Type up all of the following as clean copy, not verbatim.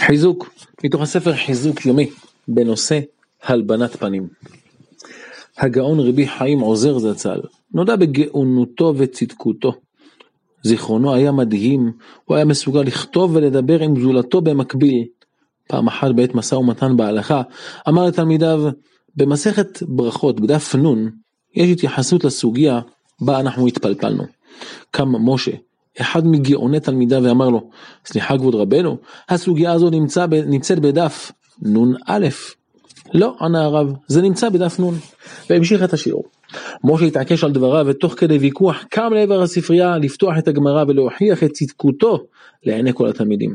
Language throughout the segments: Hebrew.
חיזוק, מתוך הספר חיזוק יומי בנושא הלבנת פנים. הגאון רבי חיים עוזר זצ"ל נודע בגאונותו וצדקותו. זיכרונו היה מדהים, הוא היה מסוגל לכתוב ולדבר עם זולתו במקביל. פעם אחת בעת משא ומתן בהלכה אמר לתלמידיו, במסכת ברכות בדף נון יש התייחסות לסוגיה בה אנחנו התפלפלנו. קם משה, אחד מגאוני תלמידיו, ואמר לו, סליחה כבוד רבנו, הסוגיה הזו נמצאת בדף נון א'. לא, ענה הרב, זה נמצא בדף נון. והמשיך את השיעור. משה התעקש על דבריו, ותוך כדי ויכוח קם לעבר הספרייה לפתוח את הגמרא ולהוכיח את צדקותו לעיני כל התלמידים.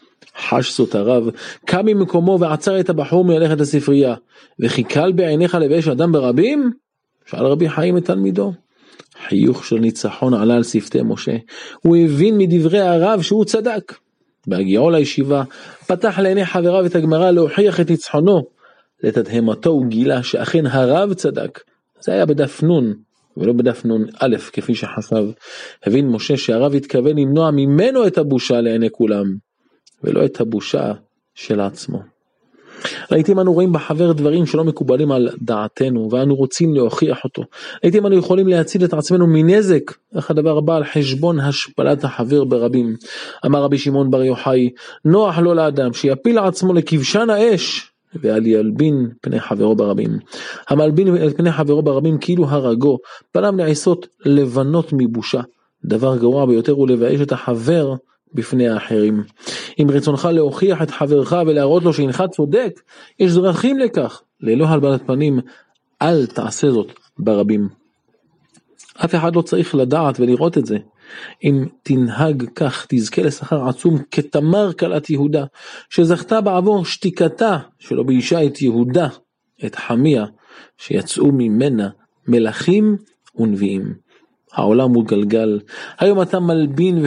חש זאת הרב, קם ממקומו ועצר את הבחור מלכת הספרייה, וחיכה בעיניך לבאש אדם ברבים? שאל רבי חיים את תלמידו. חיוך של ניצחון עלה על שפתי משה, הוא הבין מדברי הרב שהוא צדק. בהגיעו לישיבה, פתח לעיני חבריו את הגמרא להוכיח את ניצחונו. לתדהמתו הוא גילה שאכן הרב צדק. זה היה בדף נון, ולא בדף נון א', כפי שחשב. הבין משה שהרב התכוון למנוע ממנו את הבושה לעיני כולם, ולא את הבושה של עצמו. לעתים אנו רואים בחבר דברים שלא מקובלים על דעתנו, ואנו רוצים להוכיח אותו. לעתים אנו יכולים להציל את עצמנו מנזק, אך הדבר בא על חשבון השפלת החבר ברבים. אמר רבי שמעון בר יוחאי, נוח לו לאדם שיפיל עצמו לכבשן האש, ואל ילבין פני חברו ברבים. המלבין את פני חברו ברבים כאילו הרגו, פניו נעשות לבנות מבושה. דבר גרוע ביותר הוא לבאש את החבר בפני האחרים. אם רצונך להוכיח את חברך ולהראות לו שאינך צודק, יש דרכים לכך. ללא הלבנת פנים, אל תעשה זאת ברבים. אף אחד לא צריך לדעת ולראות את זה. אם תנהג כך, תזכה לשכר עצום כתמר כלת יהודה, שזכתה בעבור שתיקתה שלא ביישה את יהודה, את חמיה, שיצאו ממנה מלכים ונביאים. העולם הוא גלגל, היום אתה מלבין